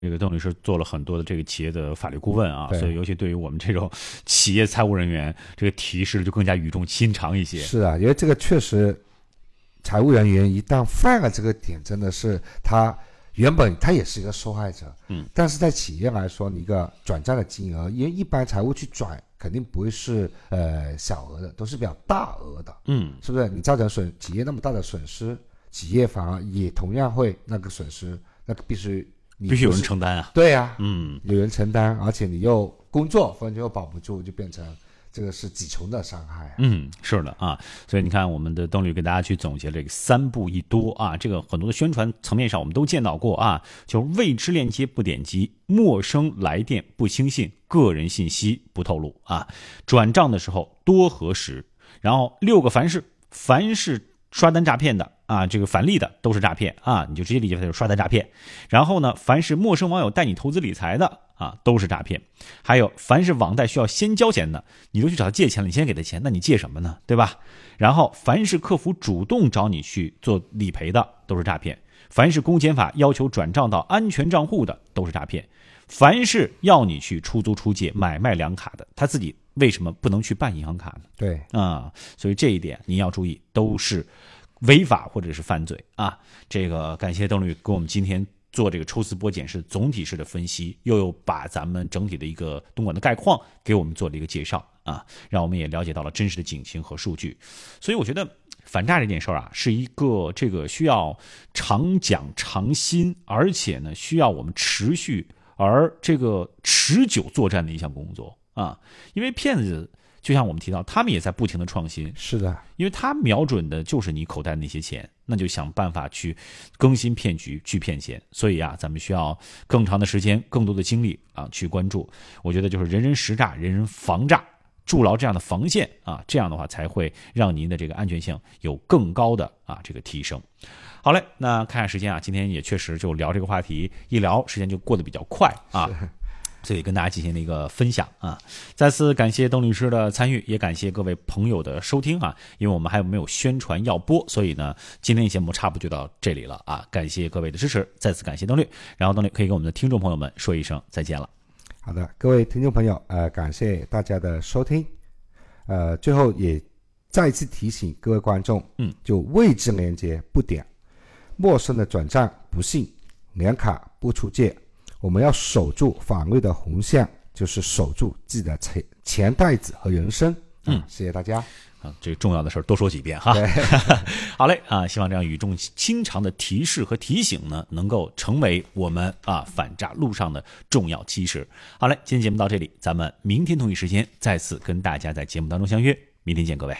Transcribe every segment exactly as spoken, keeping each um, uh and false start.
这个邓律师做了很多的这个企业的法律顾问啊，所以尤其对于我们这种企业财务人员，这个提示就更加语重心长一些。 是啊，因为这个确实，财务人员一旦犯了这个点，真的是他原本他也是一个受害者， 嗯， 但是在企业来说，你一个转账的金额，因为一般财务去转，肯定不会是呃小额的，都是比较大额的， 嗯， 是不是？你造成损企业那么大的损失，企业反而也同样会那个损失，那个必须。 必须有人承担啊！ 对啊， 嗯， 有人承担，而且你又工作风险又保不住，就变成这个是几重的伤害、啊。 嗯，是的啊，所以你看，我们的邓律给大家去总结这个三不一多啊，这个很多的宣传层面上我们都见到过啊，就是未知链接不点击，陌生来电不轻信，个人信息不透露啊，转账的时候多核实，然后六个凡是，凡是刷单诈骗的。啊，这个返利的都是诈骗啊，你就直接理解它就是刷单诈骗。然后呢，凡是陌生网友带你投资理财的啊，都是诈骗。还有，凡是网贷需要先交钱的，你都去找他借钱了，你先给他钱，那你借什么呢？对吧？然后，凡是客服主动找你去做理赔的，都是诈骗。凡是公检法要求转账到安全账户的，都是诈骗。凡是要你去出租出借买卖两卡的，他自己为什么不能去办银行卡呢？ 对啊，所以这一点你要注意，都是违法或者是犯罪啊！这个感谢邓律给我们今天做这个抽丝剥茧式总体式的分析，又有把咱们整体的一个东莞的概况给我们做了一个介绍啊，让我们也了解到了真实的警情和数据。所以我觉得反诈这件事儿啊，是一个这个需要常讲常新，而且呢需要我们持续而这个持久作战的一项工作啊，因为骗子。就像我们提到，他们也在不停的创新。 是的， 因为他瞄准的就是你口袋那些钱，那就想办法去更新骗局，去骗钱。所以啊，咱们需要更长的时间、更多的精力啊，去关注。我觉得就是人人识诈，人人防诈，筑牢这样的防线啊，这样的话才会让您的这个安全性有更高的啊这个提升。好嘞，那看下时间啊，今天也确实就聊这个话题，一聊时间就过得比较快啊。所以跟大家进行了一个分享啊，再次感谢邓律师的参与，也感谢各位朋友的收听啊，因为我们还有没有宣传要播，所以呢，今天的节目差不多就到这里了啊，感谢各位的支持，再次感谢邓律，然后邓律可以跟我们的听众朋友们说一声再见了。 好的，各位听众朋友，呃，感谢大家的收听，呃，最后也再一次提醒各位观众，嗯，就未知连接不点，陌生的转账不信，连卡不出借。我们要守住法律的红线，就是守住自己的钱钱袋子和人生。嗯，谢谢大家。 啊，这个重要的事儿多说几遍哈。好嘞啊，希望这样语重心长的提示和提醒呢，能够成为我们啊反诈路上的重要基石。好嘞，今天节目到这里，咱们明天同一时间再次跟大家在节目当中相约，明天见，各位。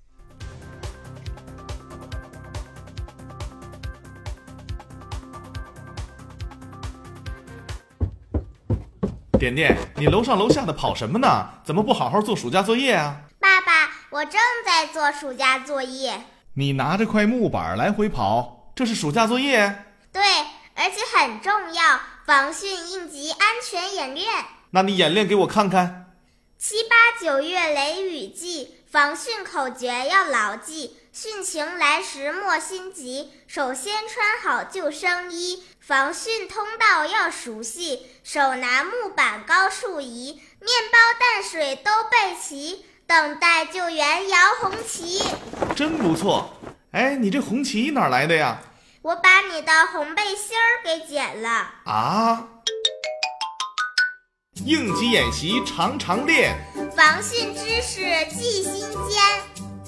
点点，你楼上楼下的跑什么呢？怎么不好好做暑假作业啊？ 爸爸，我正在做暑假作业。 你拿着块木板来回跑，这是暑假作业？ 对，而且很重要，防汛应急安全演练。 那你演练给我看看。 七八九月雷雨季，防汛口诀要牢记，汛情来时莫心急，首先穿好救生衣，防汛通道要熟悉，手拿木板高树移，面包淡水都备齐，等待救援摇红旗。 真不错。哎，你这红旗哪来的呀？ 我把你的红背心儿给剪了。 啊？应急演习常常练， 防汛知识记心间。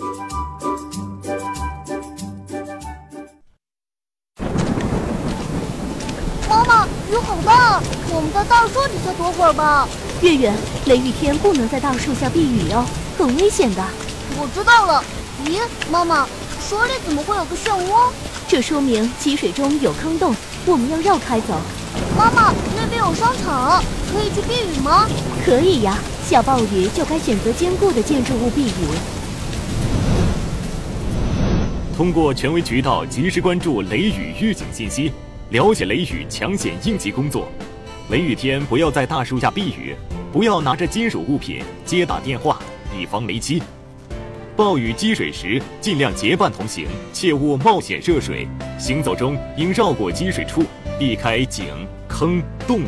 妈妈，雨好大，我们在大树底下躲会儿吧。 月月，雷雨天不能在大树下避雨哦，很危险的。 我知道了。咦，妈妈，水里怎么会有个漩涡？ 这说明积水中有坑洞，我们要绕开走。 妈妈，那边有商场，可以去避雨吗？ 可以呀，下暴雨就该选择坚固的建筑物避雨。 通过权威渠道及时关注雷雨预警信息，了解雷雨抢险应急工作。雷雨天不要在大树下避雨，不要拿着金属物品接打电话，以防雷击。暴雨积水时，尽量结伴同行，切勿冒险涉水。行走中应绕过积水处， 避开井、坑、洞